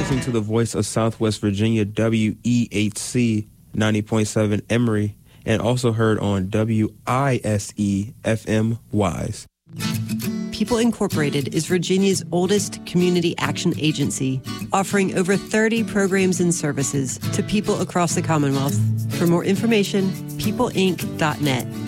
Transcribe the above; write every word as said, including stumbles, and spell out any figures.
listening to the voice of Southwest Virginia, W E H C ninety point seven Emory, and also heard on W I S E F M Wise. People Incorporated is Virginia's oldest community action agency, offering over thirty programs and services to people across the Commonwealth. For more information, people inc dot net.